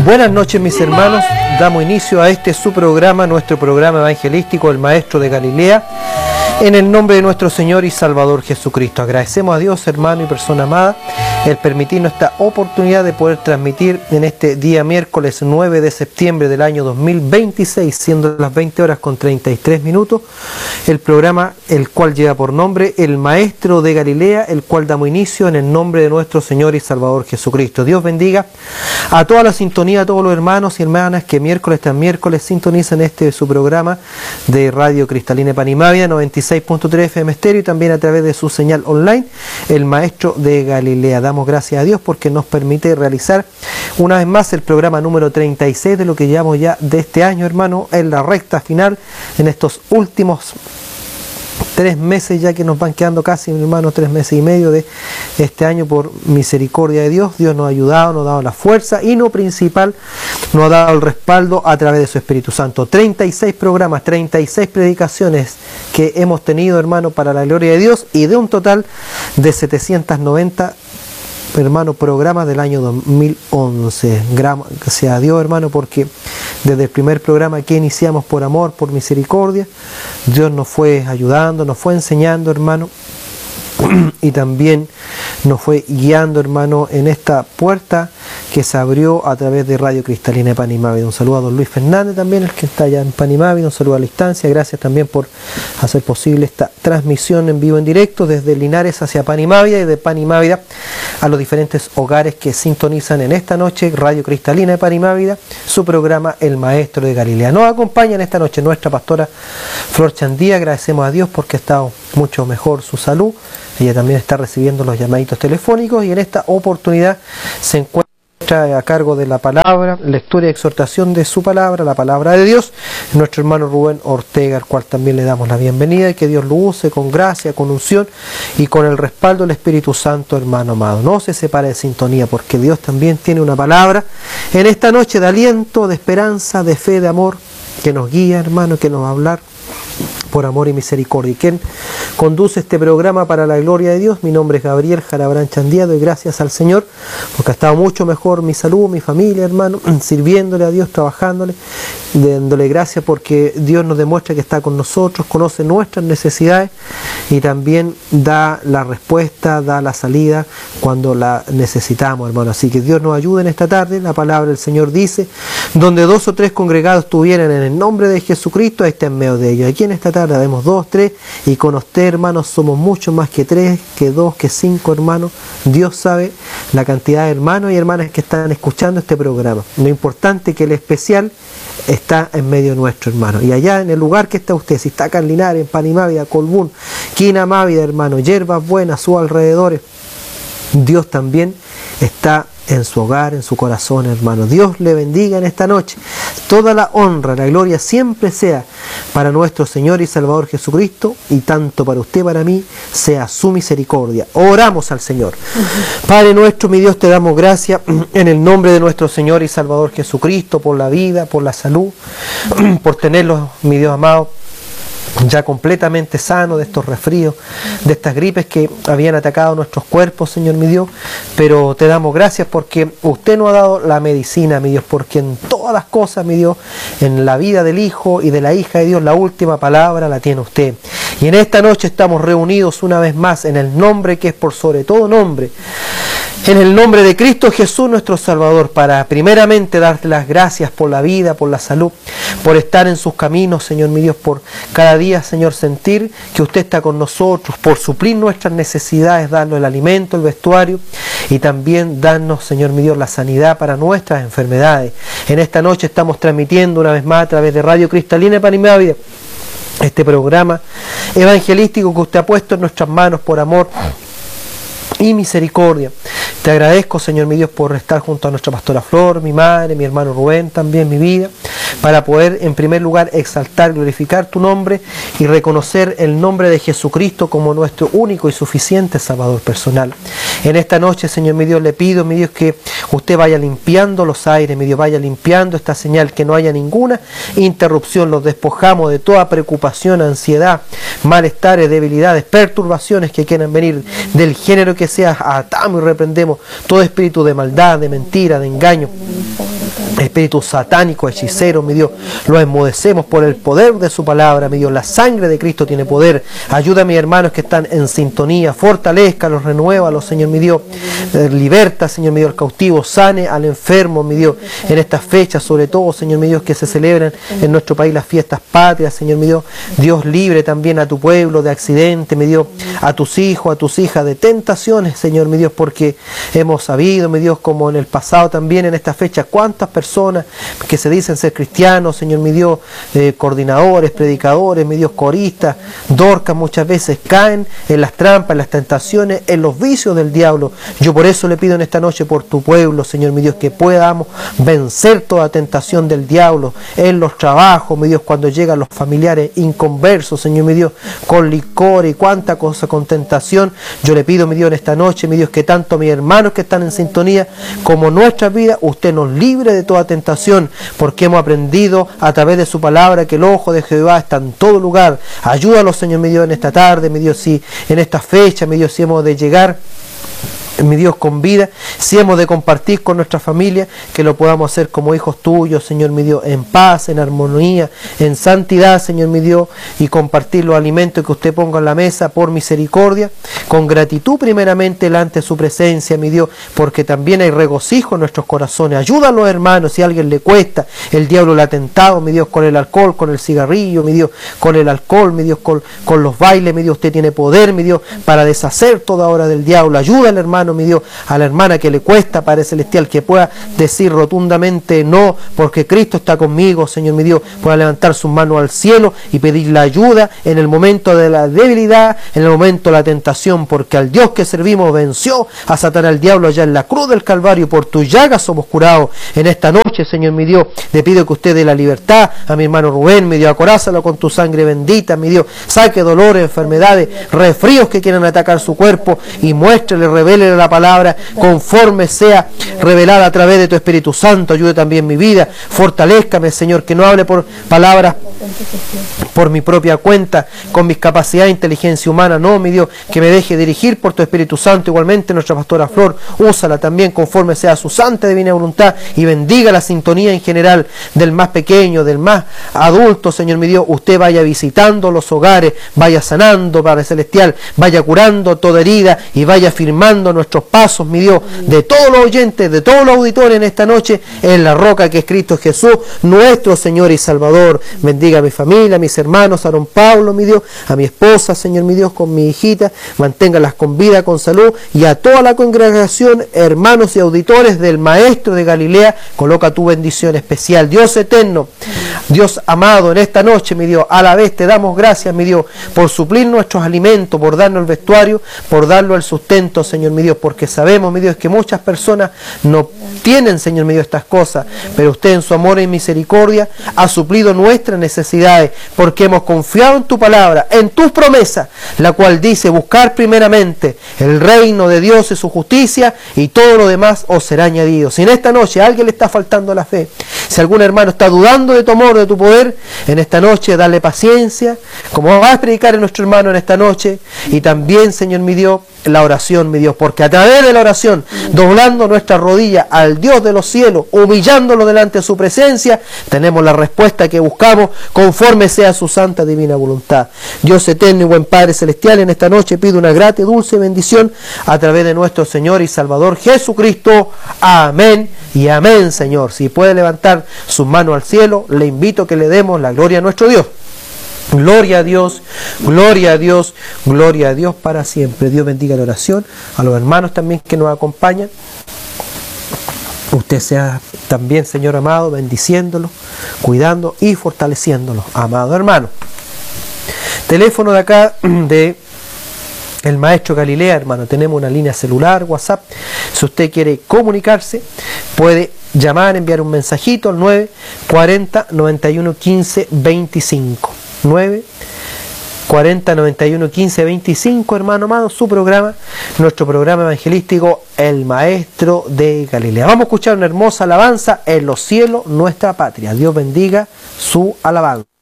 Buenas noches, mis hermanos. Damos inicio a este su programa, nuestro programa evangelístico, El Maestro de Galilea, en el nombre de nuestro Señor y Salvador Jesucristo. Agradecemos a Dios, hermano y persona amada, el permitirnos esta oportunidad de poder transmitir en este día miércoles 9 de septiembre del año 2026, siendo las 20 horas con 33 minutos, el programa el cual lleva por nombre El Maestro de Galilea, el cual damos inicio en el nombre de nuestro Señor y Salvador Jesucristo. Dios bendiga a toda la sintonía, a todos los hermanos y hermanas que miércoles tras miércoles sintonizan este su programa de Radio Cristalina Panimávida 96.3 FM Estéreo y también a través de su señal online, El Maestro de Galilea. Damos gracias a Dios porque nos permite realizar una vez más el programa número 36 de lo que llevamos ya de este año, hermano, en la recta final, en estos últimos 3 meses ya que nos van quedando casi, hermano, 3 meses y medio de este año. Por misericordia de Dios, Dios nos ha ayudado, nos ha dado la fuerza y lo principal, nos ha dado el respaldo a través de su Espíritu Santo. 36 programas, 36 predicaciones que hemos tenido, hermano, para la gloria de Dios, y de un total de 790, hermano, programas del año 2011. Gracias a Dios, hermano, porque desde el primer programa que iniciamos por amor, por misericordia, Dios nos fue ayudando, nos fue enseñando, hermano, y también nos fue guiando, hermano, en esta puerta que se abrió a través de Radio Cristalina de Panimávida. Un saludo a don Luis Fernández también, el que está allá en Panimávida, un saludo a la distancia. Gracias también por hacer posible esta transmisión en vivo, en directo, desde Linares hacia Panimávida y de Panimávida a los diferentes hogares que sintonizan en esta noche Radio Cristalina de Panimávida, su programa El Maestro de Galilea. Nos acompaña en esta noche nuestra pastora Flor Chandía. Agradecemos a Dios porque ha estado mucho mejor su salud. Ella también está recibiendo los llamaditos telefónicos y en esta oportunidad se encuentra a cargo de la palabra, lectura y exhortación de su palabra, la palabra de Dios, nuestro hermano Rubén Ortega, al cual también le damos la bienvenida y que Dios lo use con gracia, con unción y con el respaldo del Espíritu Santo, hermano amado. No se separe de sintonía porque Dios también tiene una palabra en esta noche de aliento, de esperanza, de fe, de amor, que nos guía, hermano, que nos va a hablar por amor y misericordia. Y quien conduce este programa para la gloria de Dios, mi nombre es Gabriel Jarabrán Chandía. Doy gracias al Señor porque ha estado mucho mejor mi salud, mi familia, hermano, sirviéndole a Dios, trabajándole, dándole gracias porque Dios nos demuestra que está con nosotros, conoce nuestras necesidades y también da la respuesta, da la salida cuando la necesitamos, hermano. Así que Dios nos ayude en esta tarde. La palabra del Señor dice: donde 2 o 3 congregados estuvieran en el nombre de Jesucristo, ahí está en medio de ellos. Aquí en esta tarde vemos 2, 3, y con usted, hermanos, somos mucho más que 3, que 2, que 5, hermanos. Dios sabe la cantidad de hermanos y hermanas que están escuchando este programa. Lo importante es que el especial está en medio nuestro, hermano. Y allá en el lugar que está usted, si está acá en Linares, en Panimávida, Colbún, Quinamávida, hermano, Hierbas Buenas, sus alrededores, Dios también está en su hogar, en su corazón, hermano. Dios le bendiga en esta noche. Toda la honra, la gloria siempre sea para nuestro Señor y Salvador Jesucristo, y tanto para usted, para mí, sea su misericordia. Oramos al Señor. Padre nuestro, mi Dios, te damos gracias en el nombre de nuestro Señor y Salvador Jesucristo, por la vida, por la salud, por tenerlos, mi Dios amado, ya completamente sano de estos resfríos, de estas gripes que habían atacado nuestros cuerpos, Señor mi Dios. Pero te damos gracias porque usted nos ha dado la medicina, mi Dios, porque en todas las cosas, mi Dios, en la vida del Hijo y de la hija de Dios, la última palabra la tiene usted. Y en esta noche estamos reunidos una vez más en el nombre que es por sobre todo nombre, en el nombre de Cristo Jesús nuestro Salvador, para primeramente darte las gracias por la vida, por la salud, por estar en sus caminos, Señor mi Dios, por cada día, Señor, sentir que usted está con nosotros, por suplir nuestras necesidades, darnos el alimento, el vestuario, y también darnos, Señor mi Dios, la sanidad para nuestras enfermedades. En esta noche estamos transmitiendo una vez más a través de Radio Cristalina de Panimávida este programa evangelístico que usted ha puesto en nuestras manos por amor y misericordia. Te agradezco, Señor mi Dios, por estar junto a nuestra pastora Flor, mi madre, mi hermano Rubén, también mi vida, para poder en primer lugar exaltar, glorificar tu nombre y reconocer el nombre de Jesucristo como nuestro único y suficiente Salvador personal. En esta noche, Señor mi Dios, le pido, mi Dios, que usted vaya limpiando los aires, mi Dios, vaya limpiando esta señal, que no haya ninguna interrupción. Los despojamos de toda preocupación, ansiedad, malestares, debilidades, perturbaciones que quieran venir del género que sea. Atamos y reprendemos todo espíritu de maldad, de mentira, de engaño, espíritu satánico, hechicero, mi Dios, lo enmudecemos por el poder de su palabra, mi Dios. La sangre de Cristo tiene poder. Ayuda a mis hermanos que están en sintonía, fortalezcalos, renuévalos, Señor, mi Dios. Liberta, Señor, mi Dios, al cautivo, sane al enfermo, mi Dios, en estas fechas, sobre todo, Señor, mi Dios, que se celebran en nuestro país las fiestas patrias, Señor, mi Dios. Dios, libre también a tu pueblo de accidentes, mi Dios, a tus hijos, a tus hijas de tentaciones, Señor, mi Dios, porque hemos sabido, mi Dios, como en el pasado también en esta fecha, cuántas personas que se dicen ser cristianos, Señor, mi Dios, coordinadores, predicadores, mi Dios, coristas, Dorcas, muchas veces caen en las trampas, en las tentaciones, en los vicios del diablo. Yo por eso le pido en esta noche por tu pueblo, Señor, mi Dios, que podamos vencer toda tentación del diablo en los trabajos, mi Dios, cuando llegan los familiares inconversos, Señor, mi Dios, con licor y cuánta cosa, con tentación. Yo le pido, mi Dios, en esta noche, mi Dios, que tanto mis hermanos que están en sintonía como nuestras vidas, usted nos libre de toda tentación, porque hemos aprendido a través de su palabra que el ojo de Jehová está en todo lugar. Ayúdalos, Señor, mi Dios, en esta tarde, mi Dios, si en esta fecha, mi Dios, si hemos de llegar, mi Dios, con vida, si hemos de compartir con nuestra familia, que lo podamos hacer como hijos tuyos, Señor, mi Dios, en paz, en armonía, en santidad, Señor, mi Dios, y compartir los alimentos que usted ponga en la mesa por misericordia, con gratitud primeramente delante de su presencia, mi Dios, porque también hay regocijo en nuestros corazones. Ayúdalos, hermanos, si a alguien le cuesta, el diablo le ha tentado, mi Dios, con el alcohol, con el cigarrillo, mi Dios, con el alcohol, mi Dios, con los bailes, mi Dios, usted tiene poder, mi Dios, para deshacer toda obra del diablo. Ayúdale, hermano, mi Dios, a la hermana que le cuesta, Padre Celestial, que pueda decir rotundamente no, porque Cristo está conmigo, Señor, mi Dios, pueda levantar sus manos al cielo y pedir la ayuda en el momento de la debilidad, en el momento de la tentación, porque al Dios que servimos venció a Satanás, el diablo, allá en la cruz del Calvario. Por tus llagas somos curados. En esta noche, Señor, mi Dios, le pido que usted dé la libertad a mi hermano Rubén, mi Dios, acorázalo con tu sangre bendita, mi Dios, saque dolores, enfermedades, resfríos que quieran atacar su cuerpo, y muéstrele, revélele la palabra conforme sea revelada a través de tu Espíritu Santo. Ayude también mi vida, fortalézcame, Señor, que no hable por palabras por mi propia cuenta, con mis capacidades de inteligencia humana, no, mi Dios, que me deje dirigir por tu Espíritu Santo. Igualmente nuestra pastora Flor, úsala también conforme sea su santa y divina voluntad, y bendiga la sintonía en general, del más pequeño, del más adulto, Señor mi Dios. Usted vaya visitando los hogares, vaya sanando, Padre Celestial, vaya curando toda herida y vaya firmando nuestros pasos, mi Dios, de todos los oyentes, de todos los auditores en esta noche, en la roca que es Cristo Jesús, nuestro Señor y Salvador. Bendiga a mi familia, a mis hermanos, a don Pablo, mi Dios, a mi esposa, Señor mi Dios, con mi hijita, manténgalas con vida, con salud, y a toda la congregación, hermanos y auditores del Maestro de Galilea, coloca tu bendición especial. Dios eterno, Dios amado, en esta noche, mi Dios, a la vez te damos gracias, mi Dios, por suplir nuestros alimentos, por darnos el vestuario, por darnos el sustento, Señor mi Dios, porque sabemos, mi Dios, que muchas personas no tienen, Señor mi Dios, estas cosas, pero usted en su amor y misericordia ha suplido nuestras necesidades, porque hemos confiado en tu palabra, en tus promesas, la cual dice: buscar primeramente el reino de Dios y su justicia, y todo lo demás os será añadido. Si en esta noche a alguien le está faltando la fe, si algún hermano está dudando de tu amor, de tu poder, en esta noche dale paciencia, como vas a predicar en nuestro hermano en esta noche, y también, Señor mi Dios, la oración, mi Dios, porque a través de la oración, doblando nuestra rodilla al Dios de los cielos, humillándolo delante de su presencia, tenemos la respuesta que buscamos conforme sea su santa divina voluntad. Dios eterno y buen Padre Celestial, en esta noche pido una grata y dulce bendición a través de nuestro Señor y Salvador Jesucristo. Amén y amén, Señor. Si puede levantar sus manos al cielo, le invito a que le demos la gloria a nuestro Dios. Gloria a Dios, gloria a Dios, gloria a Dios para siempre. Dios bendiga la oración a los hermanos también que nos acompañan. Usted sea también, Señor amado, bendiciéndolo, cuidando y fortaleciéndolo, amado hermano. Teléfono de acá de el Maestro Galilea, hermano. Tenemos una línea celular, WhatsApp. Si usted quiere comunicarse, puede llamar, enviar un mensajito al 940 91 15 25. 940 91 15 25, hermano amado, su programa, nuestro programa evangelístico, el Maestro de Galilea. Vamos a escuchar una hermosa alabanza: en los cielos nuestra patria. Dios bendiga su alabanza.